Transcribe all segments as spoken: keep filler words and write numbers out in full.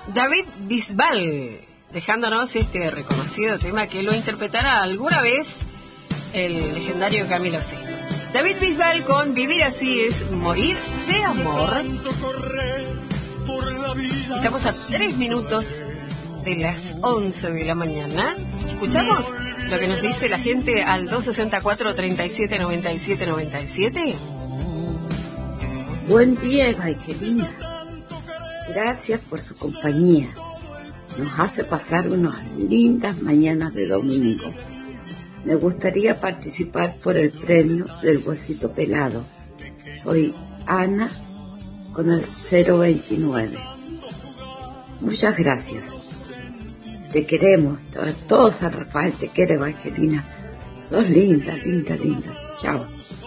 David Bisbal, dejándonos este reconocido tema que lo interpretará alguna vez el legendario Camilo Sesto. David Bisbal con Vivir así es morir de amor. Estamos a tres minutos de las once de la mañana. ¿Escuchamos lo que nos dice la gente al dos sesenta y cuatro, treinta y siete, noventa y siete, noventa y siete? Buen día, Evangelina. Gracias por su compañía. Nos hace pasar unas lindas mañanas de domingo. Me gustaría participar por el premio del huesito pelado. Soy Ana con el cero veintinueve. Muchas gracias. Te queremos. Todo San Rafael te quiere, Evangelina. Sos linda, linda, linda. Chao.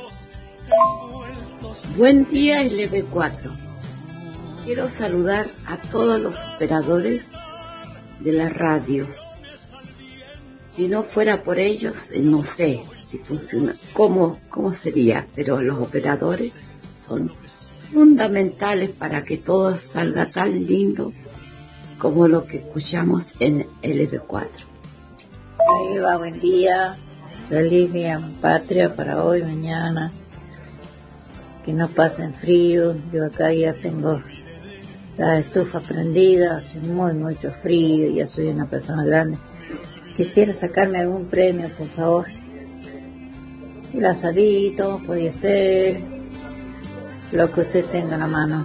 Buen día, L B cuatro. Quiero saludar a todos los operadores de la radio. Si no fuera por ellos, no sé si funciona, cómo, cómo sería, pero los operadores son fundamentales para que todo salga tan lindo como lo que escuchamos en L B cuatro. Eva, buen día. Feliz día patria para hoy, mañana. Que no pasen frío. Yo acá ya tengo la estufa prendida, hace muy mucho frío, ya soy una persona grande. Quisiera sacarme algún premio, por favor. El asadito, podría ser, lo que usted tenga en la mano.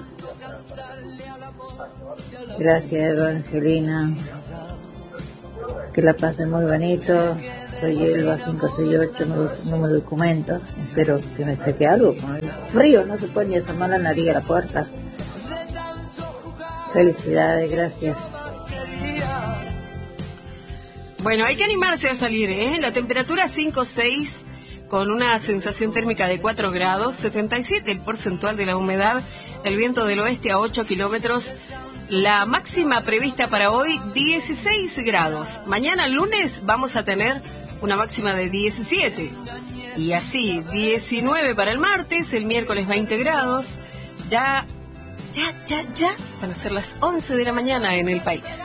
Gracias, Evangelina. Que la pase muy bonito. Soy Elba cinco seis ocho, no, no me documento. Espero que me saque algo. Con el frío no se puede ni asomar la nariz a la puerta. Felicidades, gracias. Bueno, hay que animarse a salir, ¿eh? La temperatura cinco seis con una sensación térmica de cuatro grados, setenta y siete el porcentual de la humedad, el viento del oeste a ocho kilómetros. La máxima prevista para hoy, dieciséis grados. Mañana lunes vamos a tener una máxima de diecisiete. Y así, diecinueve para el martes, el miércoles veinte grados. Ya, ya, ya, ya van a ser las once de la mañana en el país.